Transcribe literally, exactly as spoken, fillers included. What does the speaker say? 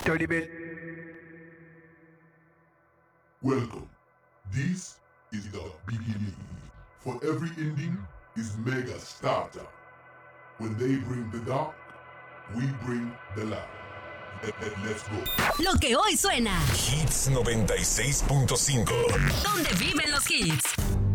Dirty bit. Welcome. This is the beginning. For every ending is mega starter. When they bring the dark, we bring the light. Let, let, let's go. Lo que hoy suena. Hits noventa y seis punto cinco. ¿Dónde viven los hits?